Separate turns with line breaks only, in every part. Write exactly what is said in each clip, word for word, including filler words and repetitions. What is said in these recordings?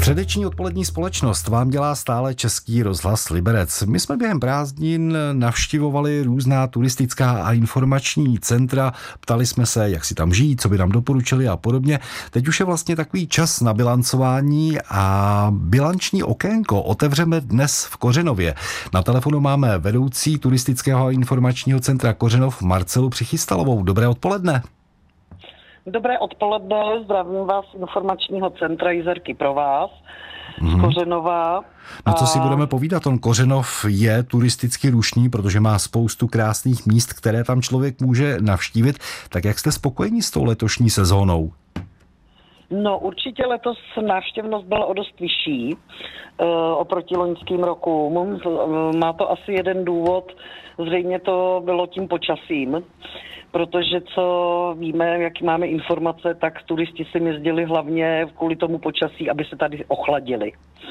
Středeční odpolední společnost vám dělá stále Český rozhlas Liberec. My jsme během prázdnin navštěvovali různá turistická a informační centra, ptali jsme se, jak si tam žijí, co by nám doporučili a podobně. Teď už je vlastně takový čas na bilancování a bilanční okénko otevřeme dnes v Kořenově. Na telefonu máme vedoucí turistického a informačního centra Kořenov Marcelu Přichystalovou. Dobré odpoledne.
Dobré odpoledne, zdravím vás z informačního centra Jizerky pro vás z Kořenova.
No co si budeme povídat, on Kořenov je turisticky rušný, protože má spoustu krásných míst, které tam člověk může navštívit. Tak jak jste spokojení s tou letošní sezónou?
No určitě letos návštěvnost byla o dost vyšší uh, oproti loňským rokům. Má to asi jeden důvod, zřejmě to bylo tím počasím. Protože co víme, jaký máme informace, tak turisti si jezdili hlavně kvůli tomu počasí, aby se tady ochladili.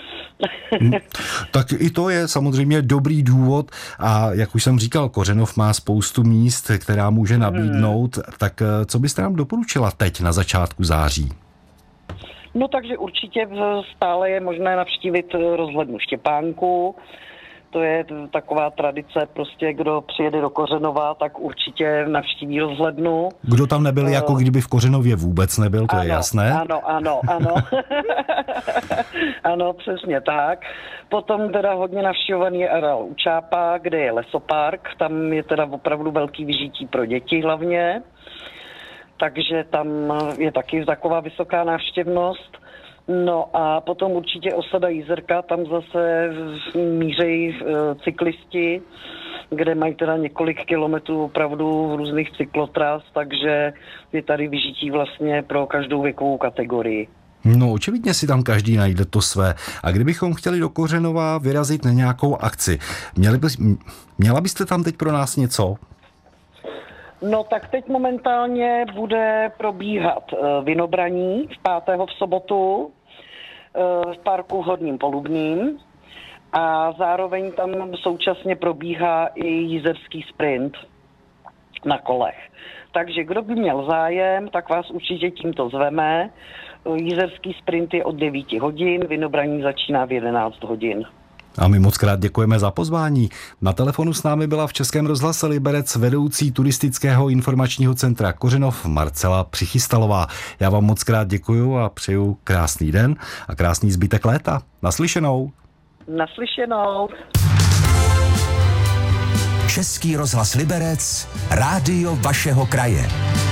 Tak i to je samozřejmě dobrý důvod a jak už jsem říkal, Kořenov má spoustu míst, která může nabídnout. Hmm. Tak co byste nám doporučila teď na začátku září?
No takže určitě stále je možné navštívit rozhlednu Štěpánku. To je taková tradice, prostě kdo přijede do Kořenova, tak určitě navštíví rozhlednu.
Kdo tam nebyl, jako kdyby v Kořenově vůbec nebyl, to
ano,
je jasné?
Ano, ano, ano. Ano, přesně tak. Potom teda hodně navštěvovaný je areál u Čápa, kde je lesopark. Tam je teda opravdu velký vyžití pro děti hlavně. Takže tam je taky taková vysoká návštěvnost. No a potom určitě osada Jizerka, tam zase mířejí cyklisti, kde mají teda několik kilometrů opravdu v různých cyklotras, takže je tady vyžití vlastně pro každou věkovou kategorii.
No očividně si tam každý najde to své. A kdybychom chtěli do Kořenova vyrazit na nějakou akci, měli by, měla byste tam teď pro nás něco?
No tak teď momentálně bude probíhat vinobraní v pátého v sobotu v parku v Horním Polubním a zároveň tam současně probíhá i jizerský sprint na kolech. Takže kdo by měl zájem, tak vás určitě tímto zveme. Jizerský sprint je od devět hodin, vinobraní začíná v jedenáct hodin.
A my moc krát děkujeme za pozvání. Na telefonu s námi byla v Českém rozhlase Liberec vedoucí turistického informačního centra Kořenov Marcela Přichystalová. Já vám moc krát děkuju a přeju krásný den a krásný zbytek léta. Naslyšenou.
Naslyšenou.
Český rozhlas Liberec, rádio vašeho kraje.